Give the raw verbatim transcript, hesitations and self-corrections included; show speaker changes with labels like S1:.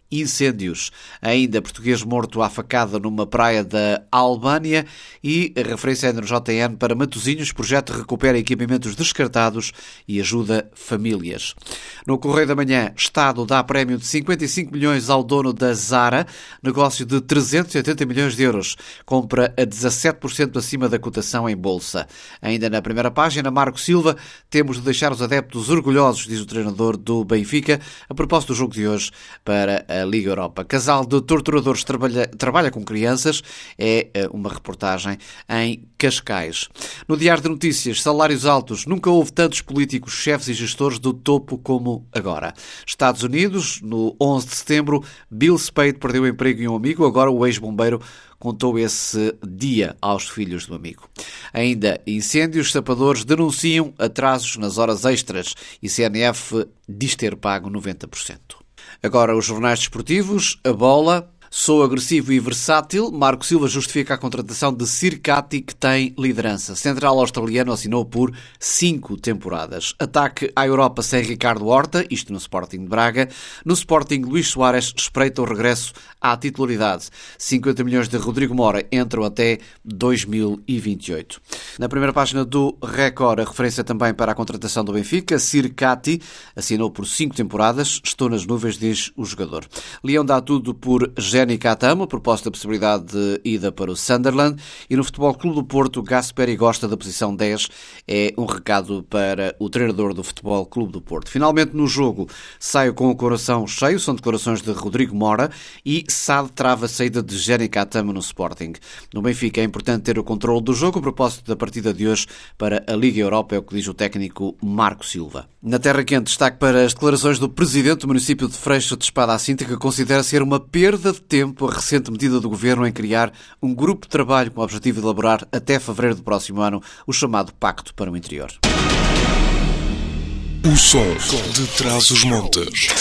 S1: incêndios. Ainda português morto à facada numa praia da Albânia e a referência no J N para Matosinhos, projeto recupera equipamentos descartados e ajuda famílias. No Correio da Manhã, Estado dá prémio de cinquenta e cinco milhões ao dono da Zara, negócio de trezentos e oitenta milhões de euros, compra a dezassete por cento acima da cotação em bolsa. Ainda na primeira página, Marco Silva, temos de deixar os adeptos orgulhosos, diz o treinador do Benfica, a propósito do jogo de hoje para a Liga Europa. Casal de torturadores trabalha, trabalha com crianças, é uma reportagem em Cascais. No Diário de Notícias, salários altos. Nunca houve tantos políticos, chefes e gestores do topo como agora. Estados Unidos, no onze de setembro, Bill Spade perdeu o emprego e um amigo, agora o ex-bombeiro contou esse dia aos filhos do amigo. Ainda incêndios, sapadores denunciam atrasos nas horas extras e C N F diz ter pago noventa por cento. Agora os jornais desportivos, a bola. Sou agressivo e versátil. Marco Silva justifica a contratação de Circati, que tem liderança. Central australiano assinou por cinco temporadas. Ataque à Europa sem Ricardo Horta, isto no Sporting de Braga. No Sporting, Luís Soares espreita o regresso à titularidade. cinquenta milhões de Rodrigo Mora entram até dois mil e vinte e oito. Na primeira página do Record, a referência também para a contratação do Benfica. Circati assinou por cinco temporadas. Estou nas nuvens, diz o jogador. Leão dá tudo por Jenny Catamo, proposta a possibilidade de ida para o Sunderland, e no Futebol Clube do Porto, Gasperi gosta da posição dez, é um recado para o treinador do Futebol Clube do Porto. Finalmente no jogo, saio com o coração cheio, são declarações de Rodrigo Mora, e S A D trava a saída de Jenny Catamo no Sporting. No Benfica é importante ter o controle do jogo, a propósito da partida de hoje para a Liga Europa, é o que diz o técnico Marco Silva. Na Terra Quente, destaque para as declarações do presidente do município de Freixo de Espada à Cinta, que considera ser uma perda de tempo a recente medida do Governo em criar um grupo de trabalho com o objetivo de elaborar até fevereiro do próximo ano o chamado Pacto para o Interior.
S2: O som de Trás-os-Montes.